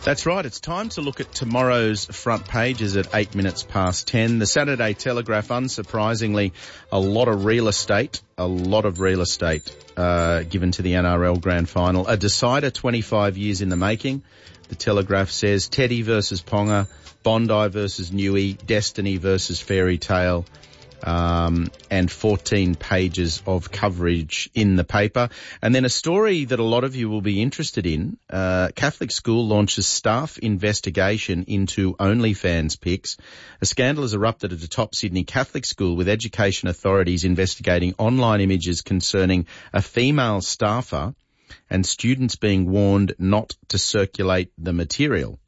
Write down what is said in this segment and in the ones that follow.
That's right. It's time to look at tomorrow's front pages at 8 minutes past 10. The Saturday Telegraph, unsurprisingly, a lot of real estate given to the NRL Grand Final. A decider 25 years in the making. The Telegraph says Teddy versus Ponga, Bondi versus Newey, Destiny versus Fairy Tale, and 14 pages of coverage in the paper. And then a story that a lot of you will be interested in. Catholic school launches staff investigation into OnlyFans pics. A scandal has erupted at a top Sydney Catholic school with education authorities investigating online images concerning a female staffer and students being warned not to circulate the material.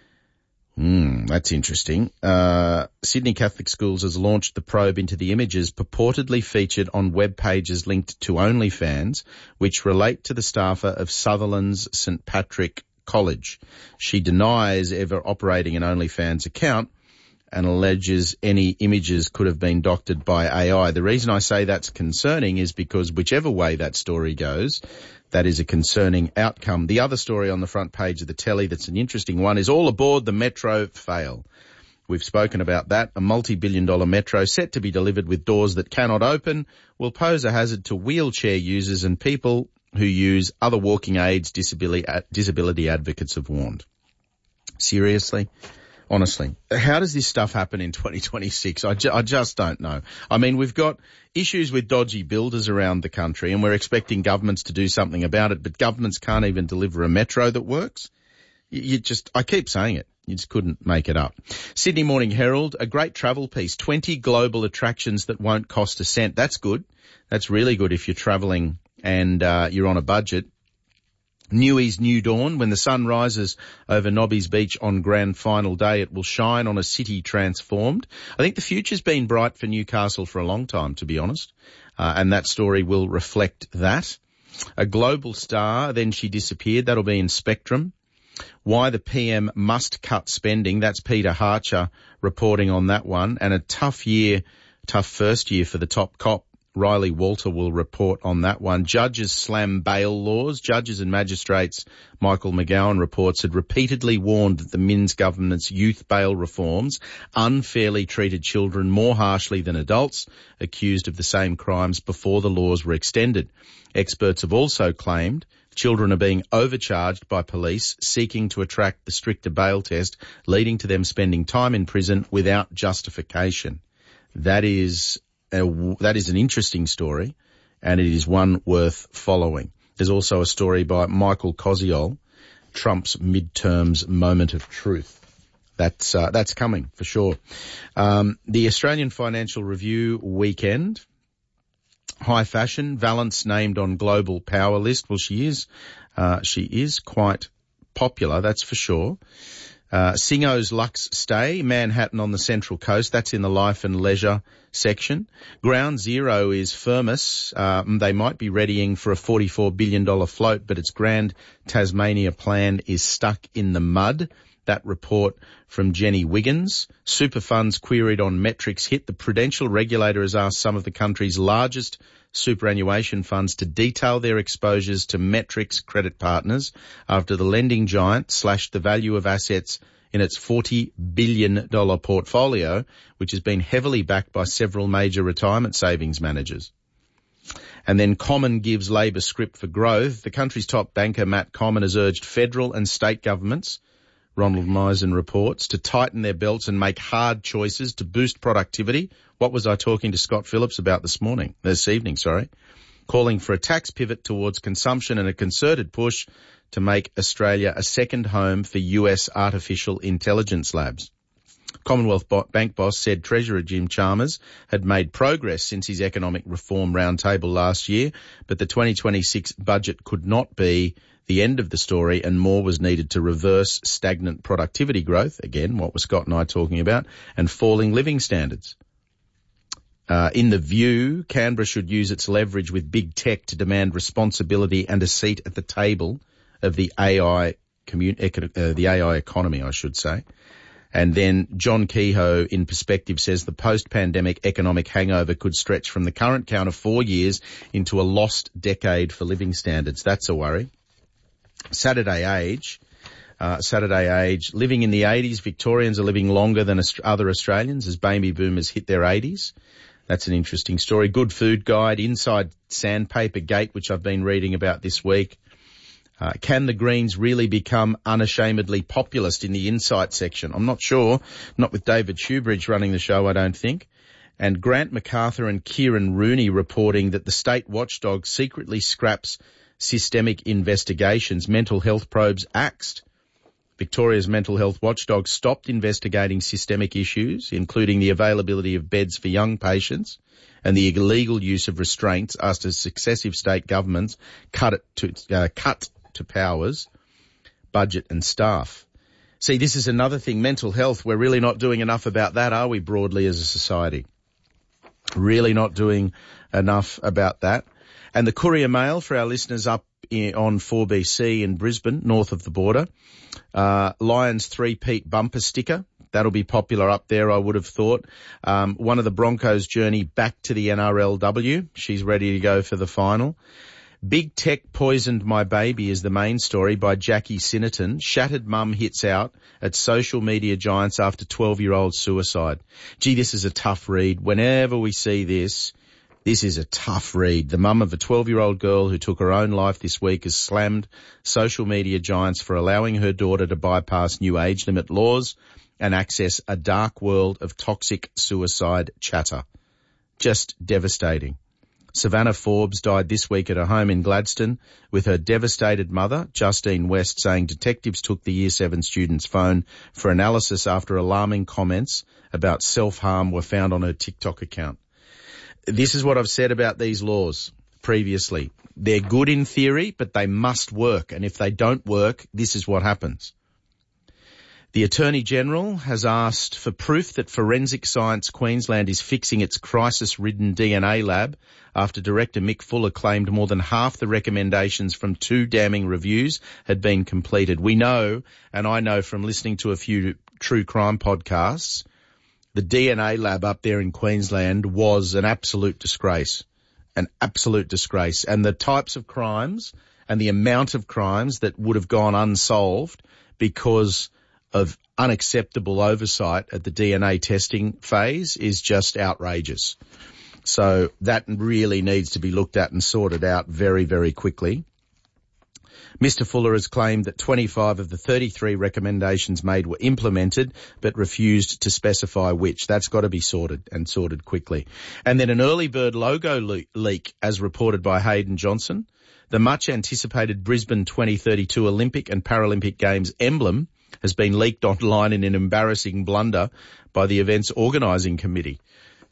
That's interesting. Sydney Catholic Schools has launched the probe into the images purportedly featured on web pages linked to OnlyFans, which relate to the staffer of Sutherland's St Patrick College. She denies ever operating an OnlyFans account and alleges any images could have been doctored by AI. The reason I say that's concerning is because whichever way that story goes, that is a concerning outcome. The other story on the front page of the telly that's an interesting one is all aboard the Metro fail. We've spoken about that. A multi-billion-dollar Metro set to be delivered with doors that cannot open will pose a hazard to wheelchair users and people who use other walking aids, disability advocates have warned. Seriously? Honestly, how does this stuff happen in 2026? I just don't know. I mean, we've got issues with dodgy builders around the country and we're expecting governments to do something about it, but governments can't even deliver a metro that works. I keep saying it. You just couldn't make it up. Sydney Morning Herald, a great travel piece, 20 global attractions that won't cost a cent. That's good. That's really good if you're travelling and you're on a budget. Newey's New Dawn, when the sun rises over Nobby's Beach on Grand Final Day, it will shine on a city transformed. I think the future's been bright for Newcastle for a long time, to be honest, and that story will reflect that. A global star, then she disappeared. That'll be in Spectrum. Why the PM must cut spending. That's Peter Harcher reporting on that one. And a tough first year for the top cop. Riley Walter will report on that one. Judges slam bail laws. Judges and magistrates, Michael McGowan reports, had repeatedly warned that the Minns government's youth bail reforms unfairly treated children more harshly than adults accused of the same crimes before the laws were extended. Experts have also claimed children are being overcharged by police seeking to attract the stricter bail test, leading to them spending time in prison without justification. That is an interesting story, and it is one worth following. There's also a story by Michael Koziol, Trump's midterms moment of truth. That's coming for sure. The Australian Financial Review weekend, high fashion, Valence named on global power list. Well, she is quite popular, that's for sure. Singo's Luxe Stay, Manhattan on the Central Coast. That's in the Life and Leisure section. Ground Zero is Firmus. They might be readying for a $44 billion float, but its Grand Tasmania plan is stuck in the mud. That report from Jenny Wiggins. Super funds queried on metrics hit. The Prudential regulator has asked some of the country's largest superannuation funds to detail their exposures to Metrics credit partners after the lending giant slashed the value of assets in its $40 billion portfolio, which has been heavily backed by several major retirement savings managers. And then Common gives Labor script for growth. The country's top banker, Matt Common, has urged federal and state governments, Ronald Meisen reports, to tighten their belts and make hard choices to boost productivity. What was I talking to Scott Phillips about this evening, calling for a tax pivot towards consumption and a concerted push to make Australia a second home for US artificial intelligence labs. Commonwealth Bank boss said Treasurer Jim Chalmers had made progress since his economic reform roundtable last year, but the 2026 budget could not be the end of the story and more was needed to reverse stagnant productivity growth, again, what were Scott and I talking about, and falling living standards. In The View, Canberra should use its leverage with big tech to demand responsibility and a seat at the table of the AI economy, I should say. And then John Kehoe in Perspective says the post-pandemic economic hangover could stretch from the current count of 4 years into a lost decade for living standards. That's a worry. Saturday Age, Saturday Age. Living in the 80s, Victorians are living longer than other Australians as baby boomers hit their 80s. That's an interesting story. Good Food Guide, Inside Sandpaper Gate, which I've been reading about this week. Can the Greens really become unashamedly populist in the Insight section? I'm not sure. Not with David Shoebridge running the show, I don't think. And Grant MacArthur and Kieran Rooney reporting that the state watchdog secretly scraps systemic investigations. Mental health probes axed. Victoria's mental health watchdog stopped investigating systemic issues, including the availability of beds for young patients and the illegal use of restraints after successive state governments cut to Powers, budget and staff. See, this is another thing, mental health. We're really not doing enough about that, are we, broadly as a society? Really not doing enough about that. And the Courier Mail, for our listeners up on 4BC in Brisbane, north of the border, Lions three-peat bumper sticker. That'll be popular up there, I would have thought. One of the Broncos' journey back to the NRLW. She's ready to go for the final. Big Tech Poisoned My Baby is the main story by Jackie Sinnerton. Shattered mum hits out at social media giants after 12-year-old suicide. Gee, this is a tough read. Whenever we see this is a tough read. The mum of a 12-year-old girl who took her own life this week has slammed social media giants for allowing her daughter to bypass new age limit laws and access a dark world of toxic suicide chatter. Just devastating. Savannah Forbes died this week at her home in Gladstone with her devastated mother, Justine West, saying detectives took the Year 7 student's phone for analysis after alarming comments about self-harm were found on her TikTok account. This is what I've said about these laws previously. They're good in theory, but they must work. And if they don't work, this is what happens. The Attorney-General has asked for proof that Forensic Science Queensland is fixing its crisis-ridden DNA lab after Director Mick Fuller claimed more than half the recommendations from 2 damning reviews had been completed. We know, and I know from listening to a few true crime podcasts, the DNA lab up there in Queensland was an absolute disgrace. An absolute disgrace. And the types of crimes and the amount of crimes that would have gone unsolved because of unacceptable oversight at the DNA testing phase is just outrageous. So that really needs to be looked at and sorted out very, very quickly. Mr. Fuller has claimed that 25 of the 33 recommendations made were implemented but refused to specify which. That's got to be sorted and sorted quickly. And then an early bird logo leak, as reported by Hayden Johnson. The much anticipated Brisbane 2032 Olympic and Paralympic Games emblem has been leaked online in an embarrassing blunder by the event's organising committee.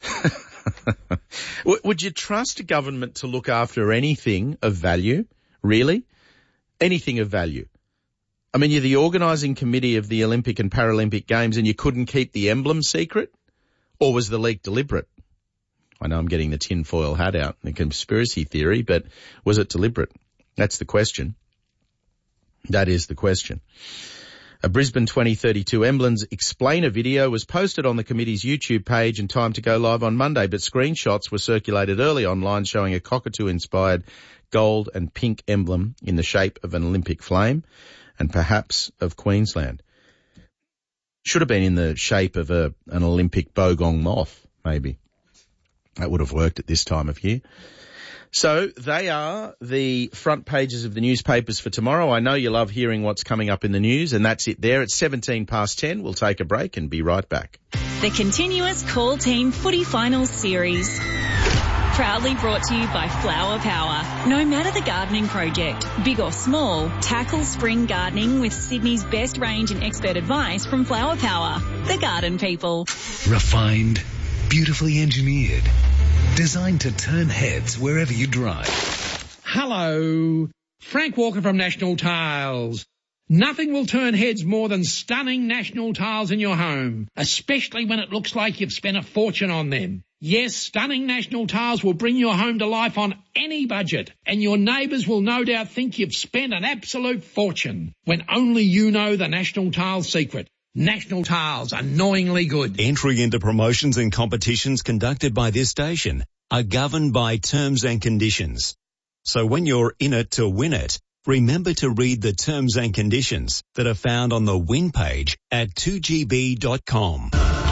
Would you trust a government to look after anything of value? Really? Anything of value? I mean, you're the organising committee of the Olympic and Paralympic Games and you couldn't keep the emblem secret? Or was the leak deliberate? I know I'm getting the tinfoil hat out, the conspiracy theory, but was it deliberate? That's the question. That is the question. A Brisbane 2032 Emblems explainer video was posted on the committee's YouTube page in time to go live on Monday, but screenshots were circulated early online showing a cockatoo-inspired gold and pink emblem in the shape of an Olympic flame and perhaps of Queensland. Should have been in the shape of an Olympic bogong moth, maybe. That would have worked at this time of year. So they are the front pages of the newspapers for tomorrow. I know you love hearing what's coming up in the news, and that's it there. It's 10:17. We'll take a break and be right back. The continuous Call Team Footy Finals Series. Proudly brought to you by Flower Power. No matter the gardening project, big or small, tackle spring gardening with Sydney's best range and expert advice from Flower Power. The garden people. Refined, beautifully engineered. Designed to turn heads wherever you drive. Hello, Frank Walker from National Tiles. Nothing will turn heads more than stunning National Tiles in your home, especially when it looks like you've spent a fortune on them. Yes, stunning National Tiles will bring your home to life on any budget, and your neighbours will no doubt think you've spent an absolute fortune, when only you know the National Tiles secret. National Tiles, annoyingly good. Entry into promotions and competitions conducted by this station are governed by terms and conditions. So when you're in it to win it, remember to read the terms and conditions that are found on the win page at 2gb.com.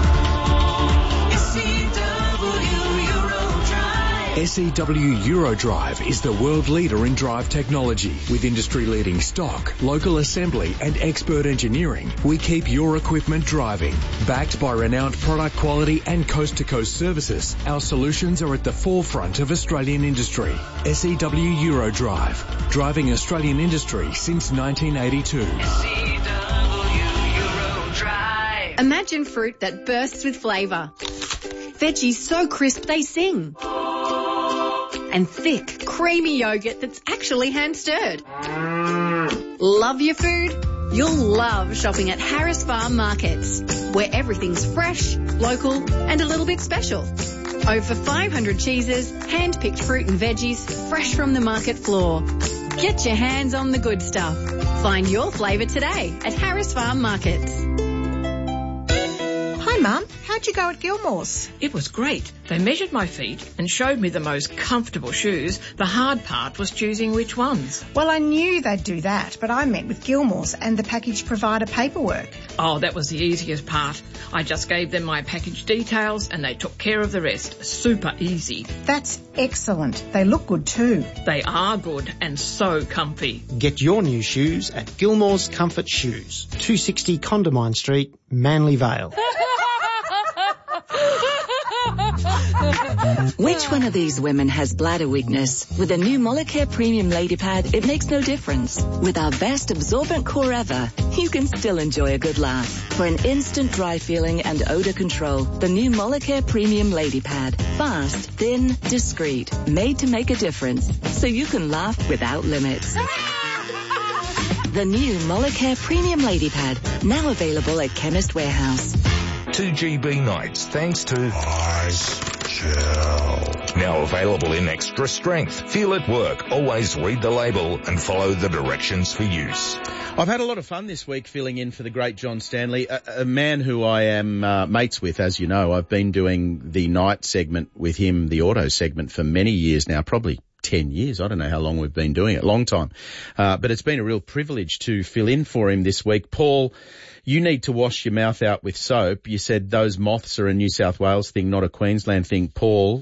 SEW Eurodrive is the world leader in drive technology. With industry-leading stock, local assembly and expert engineering, we keep your equipment driving. Backed by renowned product quality and coast-to-coast services, our solutions are at the forefront of Australian industry. SEW Eurodrive, driving Australian industry since 1982. SEW Eurodrive. Imagine fruit that bursts with flavour. Veggies so crisp they sing. And thick, creamy yogurt that's actually hand-stirred. Love your food? You'll love shopping at Harris Farm Markets, where everything's fresh, local and a little bit special. Over 500 cheeses, hand-picked fruit and veggies, fresh from the market floor. Get your hands on the good stuff. Find your flavour today at Harris Farm Markets. Hi Mum, how'd you go at Gilmore's? It was great. They measured my feet and showed me the most comfortable shoes. The hard part was choosing which ones. Well, I knew they'd do that, but I met with Gilmore's and the package provider paperwork. Oh, that was the easiest part. I just gave them my package details and they took care of the rest. Super easy. That's excellent. They look good too. They are good and so comfy. Get your new shoes at Gilmore's Comfort Shoes, 260 Condamine Street, Manly Vale. Which one of these women has bladder weakness? With a new Molicare Premium Lady Pad, it makes no difference. With our best absorbent core ever, you can still enjoy a good laugh. For an instant dry feeling and odor control, the new Molicare Premium Lady Pad. Fast, thin, discreet, made to make a difference, so you can laugh without limits. The new Molicare Premium Lady Pad, now available at Chemist Warehouse. 2GB nights, thanks to Ice Gel. Now available in extra strength. Feel it work. Always read the label and follow the directions for use. I've had a lot of fun this week filling in for the great John Stanley, a man who I am mates with, as you know. I've been doing the night segment with him, the auto segment, for many years now, probably 10 years. I don't know how long we've been doing it, long time. But it's been a real privilege to fill in for him this week. Paul, you need to wash your mouth out with soap. You said those moths are a New South Wales thing, not a Queensland thing. Paul,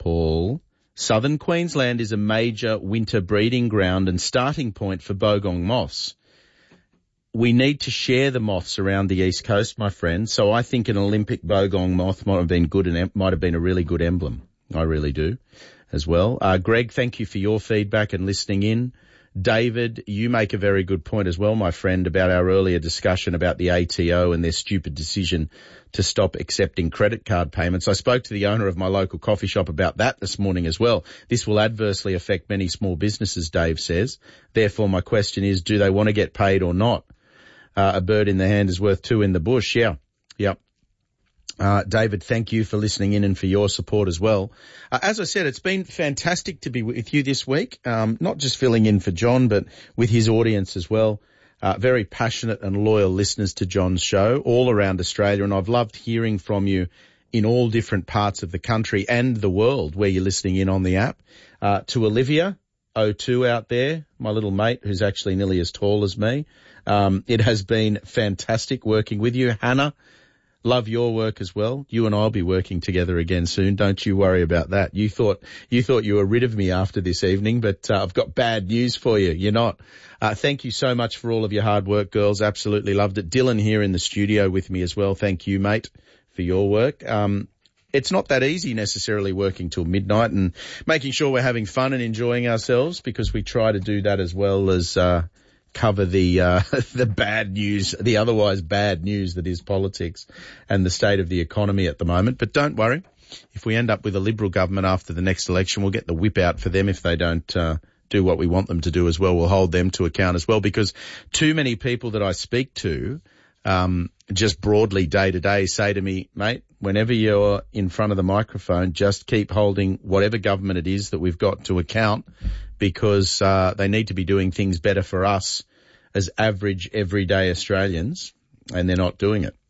southern Queensland is a major winter breeding ground and starting point for bogong moths. We need to share the moths around the East Coast, my friend. So I think an Olympic bogong moth might have been good and might have been a really good emblem. I really do as well. Greg, thank you for your feedback and listening in. David, you make a very good point as well, my friend, about our earlier discussion about the ATO and their stupid decision to stop accepting credit card payments. I spoke to the owner of my local coffee shop about that this morning as well. This will adversely affect many small businesses, Dave says. Therefore, my question is, do they want to get paid or not? A bird in the hand is worth two in the bush. Yeah. Yep. David, thank you for listening in and for your support as well. As I said, it's been fantastic to be with you this week, not just filling in for John, but with his audience as well. Very passionate and loyal listeners to John's show all around Australia, and I've loved hearing from you in all different parts of the country and the world where you're listening in on the app. To Olivia, 02 out there, my little mate who's actually nearly as tall as me. It has been fantastic working with you. Hannah, love your work as well. You and I'll be working together again soon. Don't you worry about that. You thought you were rid of me after this evening, but I've got bad news for you. You're not. Thank you so much for all of your hard work, girls. Absolutely loved it. Dylan here in the studio with me as well. Thank you, mate, for your work. It's not that easy necessarily working till midnight and making sure we're having fun and enjoying ourselves, because we try to do that as well as cover the bad news, the otherwise bad news that is politics and the state of the economy at the moment. But don't worry, if we end up with a Liberal government after the next election, we'll get the whip out for them if they don't do what we want them to do as well. We'll hold them to account as well, because too many people that I speak to just broadly day to day say to me, mate, whenever you're in front of the microphone, just keep holding whatever government it is that we've got to account, because they need to be doing things better for us as average, everyday Australians, and they're not doing it.